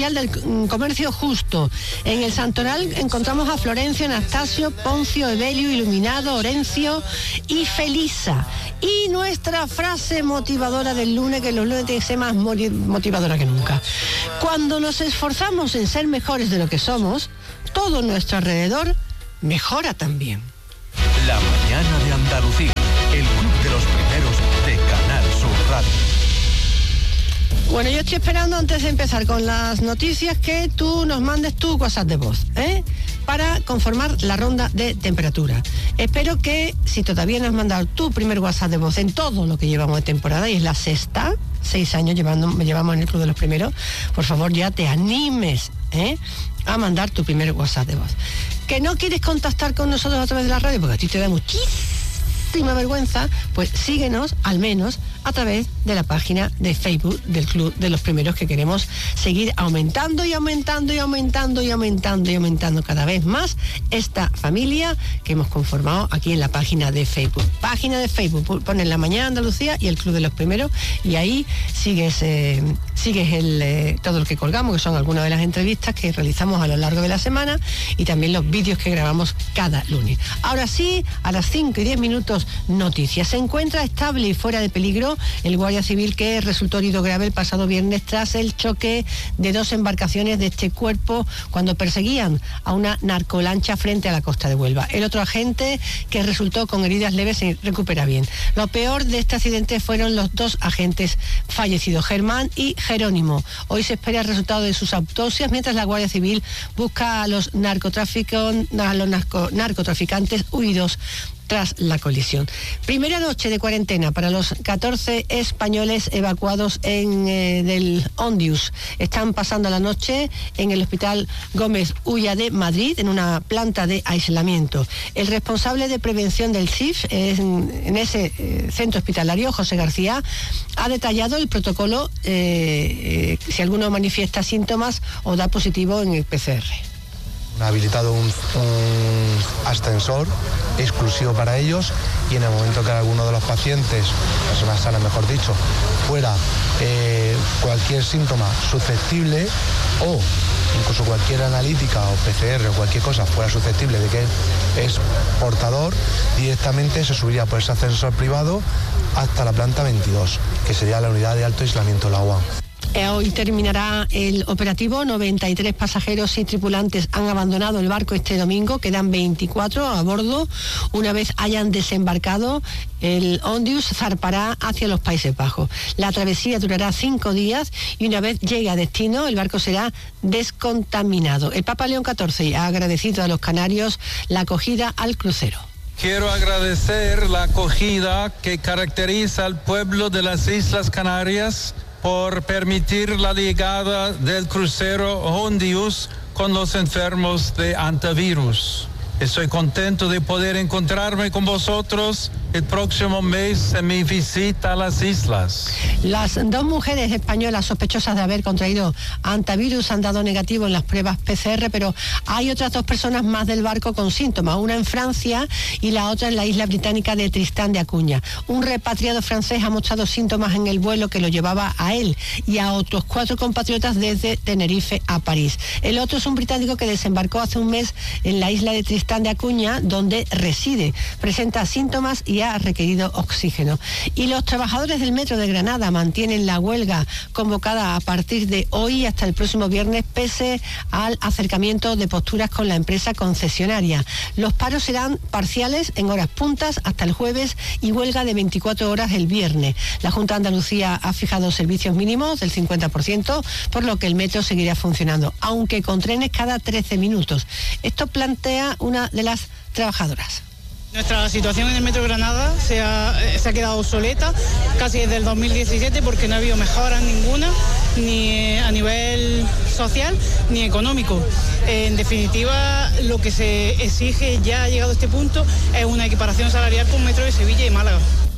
Mundial del Comercio Justo. En el Santoral encontramos a Florencio, Anastasio, Poncio, Evelio, Iluminado, Orencio y Felisa. Y nuestra frase motivadora del lunes, que los lunes tiene que ser más motivadora que nunca. Cuando nos esforzamos en ser mejores de lo que somos, todo nuestro alrededor mejora también. La mañana de Andalucía, el club de los primeros de Canal Sur Radio. Bueno, yo estoy esperando, antes de empezar con las noticias, que tú nos mandes tu WhatsApp de voz, para conformar la ronda de temperatura. Espero que, si todavía no has mandado tu primer WhatsApp de voz en todo lo que llevamos de temporada, y es la sexta, 6 años llevamos en el club de los primeros, por favor ya te animes a mandar tu primer WhatsApp de voz. ¿Que no quieres contactar con nosotros a través de la radio porque a ti te da muchísima vergüenza? Pues síguenos al menos a través de la página de Facebook del Club de los Primeros, que queremos seguir aumentando y aumentando y aumentando y aumentando y aumentando cada vez más esta familia que hemos conformado aquí en la página de Facebook. Página de Facebook, pones La Mañana Andalucía y el Club de los Primeros, y ahí sigues todo lo que colgamos, que son algunas de las entrevistas que realizamos a lo largo de la semana y también los vídeos que grabamos cada lunes. Ahora sí, a las 5 y 10 minutos, noticias. Se encuentra estable y fuera de peligro el guardia civil que resultó herido grave el pasado viernes tras el choque de 2 embarcaciones de este cuerpo cuando perseguían a una narcolancha frente a la costa de Huelva. El otro agente, que resultó con heridas leves, se recupera bien. Lo peor de este accidente fueron los 2 agentes fallecidos, Germán y Jerónimo. Hoy se espera el resultado de sus autopsias, mientras la Guardia Civil busca a los narcotraficantes huidos tras la colisión. Primera noche de cuarentena para los 14 españoles evacuados del Ondius. Están pasando la noche en el Hospital Gómez Ulla de Madrid, en una planta de aislamiento. El responsable de prevención del CIF en ese centro hospitalario, José García, ha detallado el protocolo si alguno manifiesta síntomas o da positivo en el PCR. Ha habilitado un ascensor exclusivo para ellos, y en el momento que alguno de los pacientes, personas sanas mejor dicho, fuera cualquier síntoma susceptible o incluso cualquier analítica o PCR o cualquier cosa fuera susceptible de que es portador, directamente se subiría por ese ascensor privado hasta la planta 22, que sería la unidad de alto aislamiento, la UAM. Hoy terminará el operativo. 93 pasajeros y tripulantes han abandonado el barco este domingo. Quedan 24 a bordo. Una vez hayan desembarcado, el Ondius zarpará hacia los Países Bajos. La travesía durará 5 días y una vez llegue a destino, el barco será descontaminado. El Papa León XIV ha agradecido a los canarios la acogida al crucero. Quiero agradecer la acogida que caracteriza al pueblo de las Islas Canarias por permitir la llegada del crucero Ondius con los enfermos de hantavirus. Estoy contento de poder encontrarme con vosotros el próximo mes en mi visita a las islas. Las 2 mujeres españolas sospechosas de haber contraído hantavirus han dado negativo en las pruebas PCR, pero hay otras 2 personas más del barco con síntomas, una en Francia y la otra en la isla británica de Tristán de Acuña. Un repatriado francés ha mostrado síntomas en el vuelo que lo llevaba a él y a otros 4 compatriotas desde Tenerife a París. El otro es un británico que desembarcó hace un mes en la isla de Tristán de Acuña, donde reside. Presenta síntomas y ha requerido oxígeno. Y los trabajadores del metro de Granada mantienen la huelga convocada a partir de hoy hasta el próximo viernes, pese al acercamiento de posturas con la empresa concesionaria. Los paros serán parciales en horas puntas hasta el jueves y huelga de 24 horas el viernes. La Junta de Andalucía ha fijado servicios mínimos del 50%, por lo que el metro seguirá funcionando, aunque con trenes cada 13 minutos. Esto plantea una de las trabajadoras. Nuestra situación en el Metro Granada se ha quedado obsoleta casi desde el 2017 porque no ha habido mejora ninguna, ni a nivel social ni económico. En definitiva, lo que se exige, ya ha llegado a este punto, es una equiparación salarial con Metro de Sevilla y Málaga.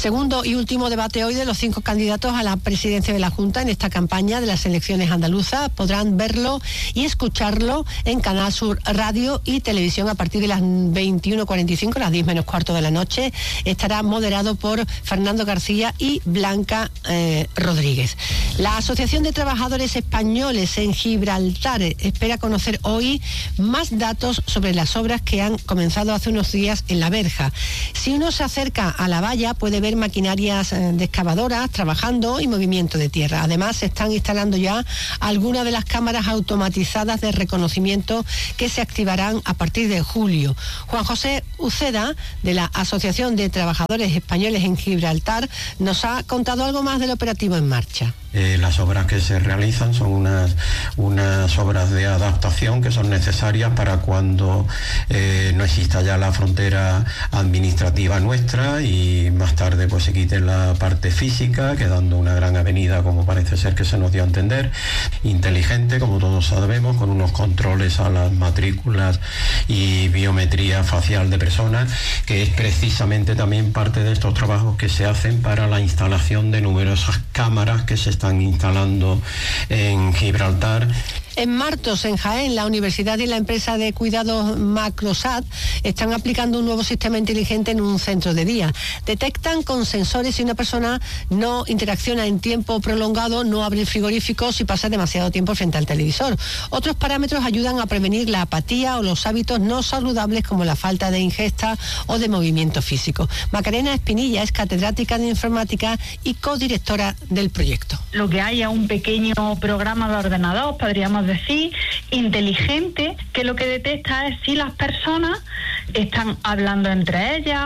Segundo y último debate hoy de los 5 candidatos a la presidencia de la Junta en esta campaña de las elecciones andaluzas. Podrán verlo y escucharlo en Canal Sur Radio y Televisión a partir de las 21:45, las 10 menos cuarto de la noche. Estará moderado por Fernando García y Blanca Rodríguez. La Asociación de Trabajadores Españoles en Gibraltar espera conocer hoy más datos sobre las obras que han comenzado hace unos días en La Verja. Si uno se acerca a la valla puede ver maquinarias de excavadoras trabajando y movimiento de tierra. Además se están instalando ya algunas de las cámaras automatizadas de reconocimiento que se activarán a partir de julio. Juan José Uceda, de la Asociación de Trabajadores Españoles en Gibraltar, nos ha contado algo más del operativo en marcha. Las obras que se realizan son unas obras de adaptación que son necesarias para cuando no exista ya la frontera administrativa nuestra y más tarde pues se quite la parte física, quedando una gran avenida, como parece ser que se nos dio a entender, inteligente, como todos sabemos, con unos controles a las matrículas y biometría facial de personas, que es precisamente también parte de estos trabajos que se hacen para la instalación de numerosas cámaras que se están instalando en Gibraltar. En Martos, en Jaén, la universidad y la empresa de cuidados Macrosat están aplicando un nuevo sistema inteligente en un centro de día. Detectan con sensores si una persona no interacciona en tiempo prolongado, no abre el frigorífico, si pasa demasiado tiempo frente al televisor. Otros parámetros ayudan a prevenir la apatía o los hábitos no saludables como la falta de ingesta o de movimiento físico. Macarena Espinilla es catedrática de informática y codirectora del proyecto. Lo que hay es un pequeño programa de ordenador, podríamos decir, inteligente, que lo que detecta es si las personas están hablando entre ellas,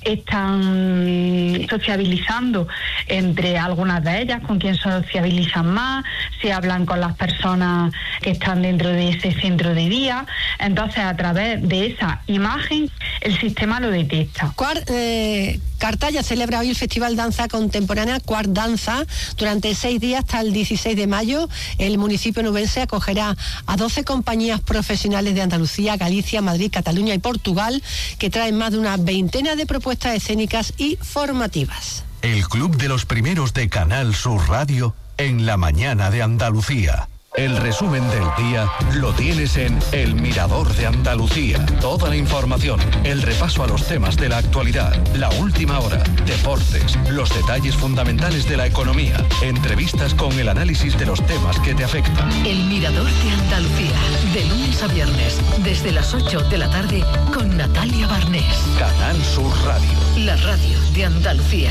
están sociabilizando entre algunas de ellas, con quién sociabilizan más, si hablan con las personas que están dentro de ese centro de día. Entonces, a través de esa imagen, el sistema lo detecta. Cartaya celebra hoy el Festival Danza Contemporánea Quart Danza. Durante 6 días hasta el 16 de mayo, el municipio nubense acogerá a 12 compañías profesionales de Andalucía, Galicia, Madrid, Cataluña y Portugal, que traen más de una veintena de propuestas escénicas y formativas. El Club de los Primeros de Canal Sur Radio en la mañana de Andalucía. El resumen del día lo tienes en El Mirador de Andalucía. Toda la información, el repaso a los temas de la actualidad, la última hora, deportes, los detalles fundamentales de la economía, entrevistas con el análisis de los temas que te afectan. El Mirador de Andalucía, de lunes a viernes, desde las 8 de la tarde, con Natalia Barnés. Canal Sur Radio. La radio de Andalucía.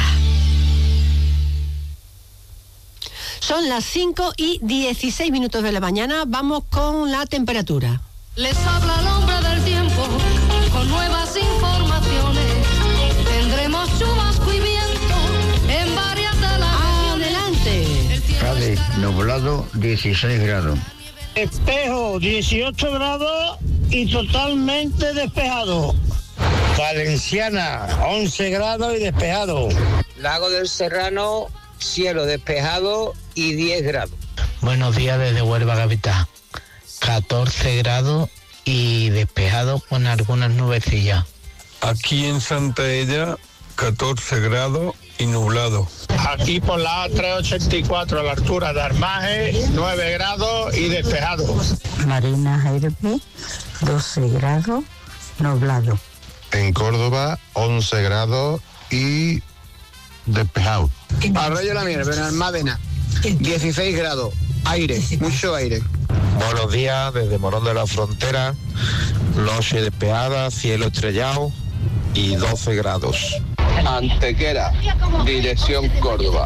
Son las 5:16 de la mañana. Vamos con la temperatura. Les habla el hombre del tiempo con nuevas informaciones. Tendremos chubasco y viento en varias de las Adelante. Cádiz, nublado, 16 grados. Espejo, 18 grados y totalmente despejado. Valenciana, 11 grados y despejado. Lago del Serrano, cielo despejado y 10 grados. Buenos días desde Huelva capital. 14 grados y despejado con algunas nubecillas. Aquí en Santa Ella, 14 grados y nublado. Aquí por la A384 a la altura de Armaje, 9 grados y despejado. Marina Herbe, 12 grados, nublado. En Córdoba, 11 grados y despejado. Arroyo La Miel, Benalmádena, 16 grados, aire, mucho aire. Buenos días desde Morón de la Frontera, noche despejada, cielo estrellado y 12 grados. Antequera, dirección Córdoba,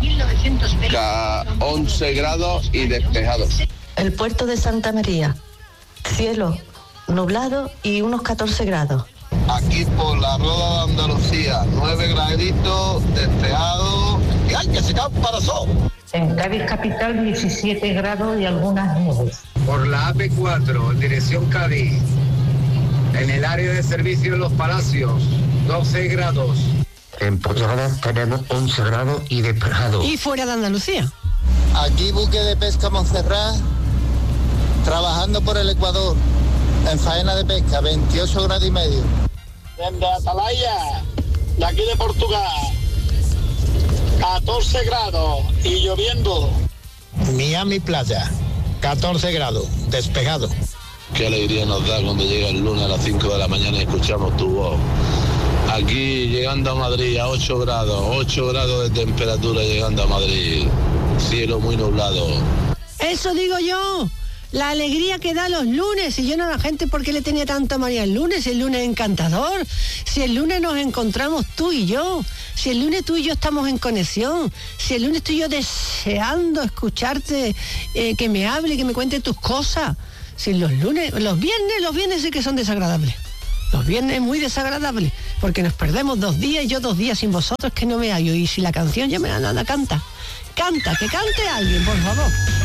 11 grados y despejado. El puerto de Santa María, cielo nublado y unos 14 grados. Aquí por la Roda de Andalucía, 9 graditos, despejado y ¡ay, que se cae un parasol! En Cádiz capital, 17 grados y algunas nubes. Por la AP4, en dirección Cádiz, en el área de servicio de los Palacios, 12 grados. En Pontevedra tenemos 11 grados y despejado. Y fuera de Andalucía. Aquí buque de pesca Montserrat, trabajando por el Ecuador, en faena de pesca, 28 grados y medio. Desde Atalaya, de aquí de Portugal, 14 grados y lloviendo. Miami Playa, 14 grados, despejado. Qué alegría nos da cuando llega el lunes a las 5 de la mañana y escuchamos tu voz. Aquí llegando a Madrid a 8 grados de temperatura llegando a Madrid. Cielo muy nublado. Eso digo yo. La alegría que da los lunes. Y yo no, la gente, ¿por qué le tenía tanta manía el lunes? Si el lunes es encantador. Si el lunes nos encontramos tú y yo. Si el lunes tú y yo estamos en conexión. Si el lunes estoy yo deseando escucharte, que me hable, que me cuente tus cosas. Si los lunes, los viernes sí que son desagradables. Los viernes es muy desagradable, porque nos perdemos 2 días y yo 2 días sin vosotros, que no me hallo. Y si la canción ya me da nada, canta. Que cante alguien, por favor.